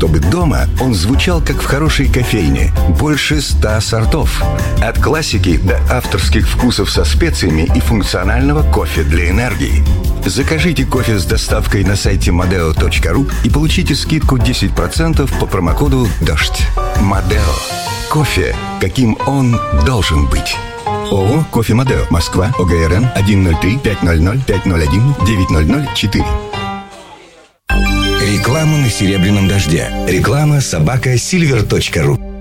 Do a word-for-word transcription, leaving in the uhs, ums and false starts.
чтобы дома он звучал как в хорошей кофейне. Больше ста сортов. От классики до авторских вкусов со специями и функционального кофе для энергии. Закажите кофе с доставкой на сайте модео точка ру и получите скидку десять процентов по промокоду «Дождь». Модео. Кофе, каким он должен быть. ООО «Кофе Модео», Москва, ОГРН один ноль три пять ноль ноль пять ноль один девять ноль ноль четыре. Реклама на «Серебряном дожде». Реклама собака сильвер точка ру.